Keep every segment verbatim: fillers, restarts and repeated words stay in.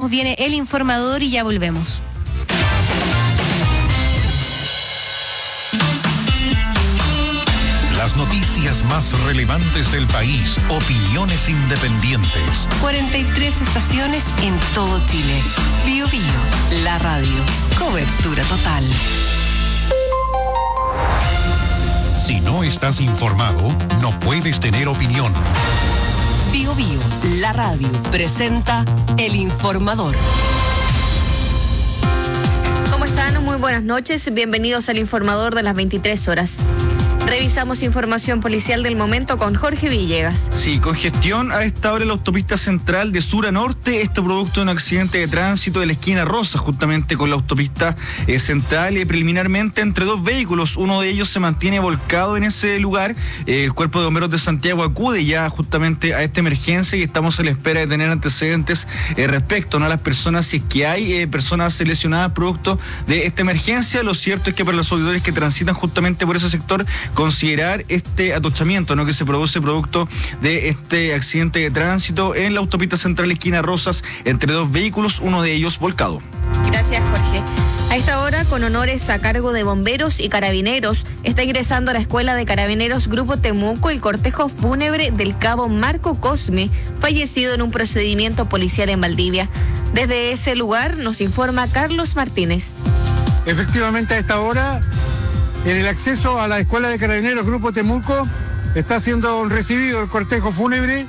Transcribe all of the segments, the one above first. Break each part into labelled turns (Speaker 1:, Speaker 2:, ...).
Speaker 1: pausamos, viene El Informador y ya volvemos.
Speaker 2: Las noticias más relevantes del país, opiniones independientes.
Speaker 3: cuarenta y tres estaciones en todo Chile. Bio Bio, la radio. Cobertura total.
Speaker 2: Si no estás informado, no puedes tener opinión.
Speaker 3: Bio Bio, la radio, presenta El Informador.
Speaker 4: ¿Cómo están? Muy buenas noches. Bienvenidos al Informador de las veintitrés horas. Revisamos información policial del momento con Jorge Villegas.
Speaker 5: Sí, congestión a esta hora en la autopista central de sur a norte, esto producto de un accidente de tránsito de la esquina Rosa, justamente con la autopista eh, central, y preliminarmente entre dos vehículos, uno de ellos se mantiene volcado en ese lugar. Eh, el Cuerpo de Bomberos de Santiago acude ya justamente a esta emergencia y estamos a la espera de tener antecedentes eh, respecto, ¿no?, a las personas, si es que hay eh, personas lesionadas producto de esta emergencia. Lo cierto es que para los auditores que transitan justamente por ese sector, considerar este atochamiento, ¿no?, que se produce producto de este accidente de tránsito en la autopista central esquina Rosas entre dos vehículos, uno de ellos volcado.
Speaker 4: Gracias, Jorge. A esta hora, con honores a cargo de bomberos y carabineros, está ingresando a la Escuela de Carabineros Grupo Temuco el cortejo fúnebre del cabo Marco Cosme, fallecido en un procedimiento policial en Valdivia. Desde ese lugar nos informa Carlos Martínez.
Speaker 6: Efectivamente, a esta hora, en el acceso a la Escuela de Carabineros Grupo Temuco, está siendo recibido el cortejo fúnebre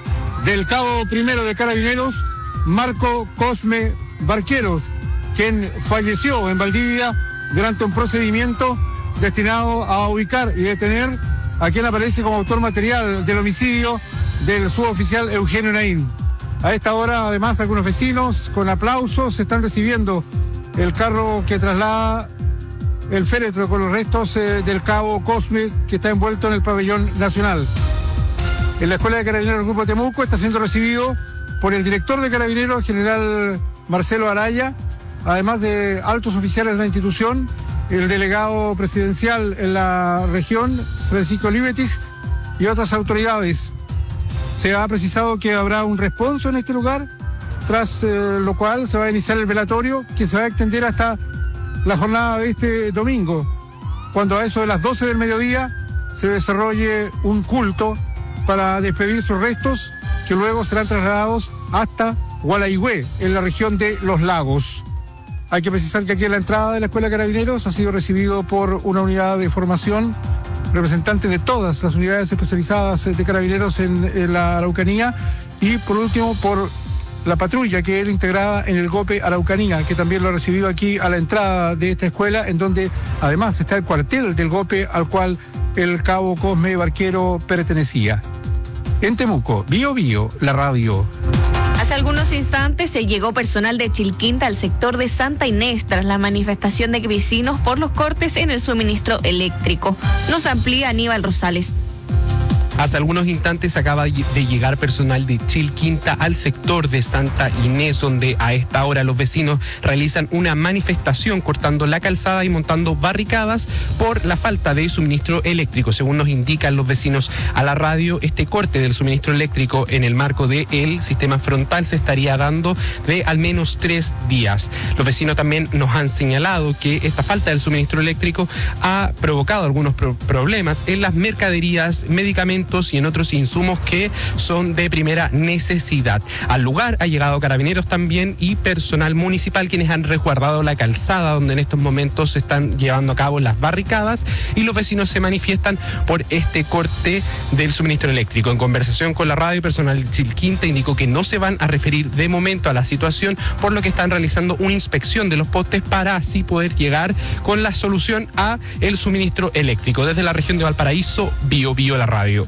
Speaker 6: del cabo primero de Carabineros, Marco Cosme Barqueros, quien falleció en Valdivia durante un procedimiento destinado a ubicar y detener a quien aparece como autor material del homicidio del suboficial Eugenio Naín. A esta hora, además, algunos vecinos con aplausos están recibiendo el carro que traslada el féretro con los restos eh, del cabo Cosme, que está envuelto en el pabellón nacional. En la Escuela de Carabineros Grupo Temuco está siendo recibido por el director de Carabineros, general Marcelo Araya, además de altos oficiales de la institución, el delegado presidencial en la región, Francisco Libetig, y otras autoridades. Se ha precisado que habrá un responso en este lugar, tras eh, lo cual se va a iniciar el velatorio, que se va a extender hasta la jornada de este domingo, cuando a eso de las doce del mediodía se desarrolle un culto para despedir sus restos, que luego serán trasladados hasta Gualaigüe, en la región de Los Lagos. Hay que precisar que aquí en la entrada de la Escuela de Carabineros ha sido recibido por una unidad de formación, representantes de todas las unidades especializadas de Carabineros en, en la Araucanía, y por último por la patrulla que era integrada en el GOPE Araucanía, que también lo ha recibido aquí a la entrada de esta escuela, en donde además está el cuartel del GOPE al cual el cabo Cosme Barquero pertenecía. En Temuco, Bio Bio, la radio.
Speaker 4: Hace algunos instantes se llegó personal de Chilquinta al sector de Santa Inés tras la manifestación de vecinos por los cortes en el suministro eléctrico. Nos amplía Aníbal Rosales.
Speaker 7: Hace algunos instantes acaba de llegar personal de Chilquinta al sector de Santa Inés, donde a esta hora los vecinos realizan una manifestación cortando la calzada y montando barricadas por la falta de suministro eléctrico. Según nos indican los vecinos a la radio, este corte del suministro eléctrico en el marco del sistema frontal se estaría dando de al menos tres días. Los vecinos también nos han señalado que esta falta del suministro eléctrico ha provocado algunos pro- problemas en las mercaderías, medicamentos y en otros insumos que son de primera necesidad. Al lugar ha llegado carabineros también y personal municipal, quienes han resguardado la calzada donde en estos momentos se están llevando a cabo las barricadas, y los vecinos se manifiestan por este corte del suministro eléctrico. En conversación con la radio, personal de Chilquinta indicó que no se van a referir de momento a la situación, por lo que están realizando una inspección de los postes para así poder llegar con la solución a el suministro eléctrico. Desde la región de Valparaíso, Bio Bio, la radio.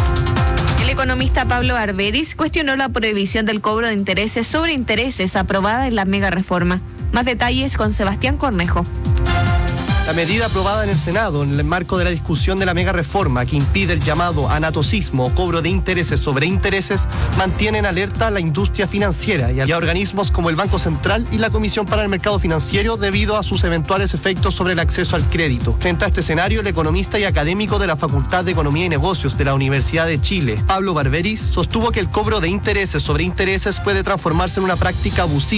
Speaker 4: El economista Pablo Barberis cuestionó la prohibición del cobro de intereses sobre intereses aprobada en la mega reforma. Más detalles con Sebastián Cornejo.
Speaker 8: La medida aprobada en el Senado en el marco de la discusión de la mega reforma que impide el llamado anatocismo o cobro de intereses sobre intereses mantiene en alerta a la industria financiera y a organismos como el Banco Central y la Comisión para el Mercado Financiero debido a sus eventuales efectos sobre el acceso al crédito. Frente a este escenario, el economista y académico de la Facultad de Economía y Negocios de la Universidad de Chile, Pablo Barberis, sostuvo que el cobro de intereses sobre intereses puede transformarse en una práctica abusiva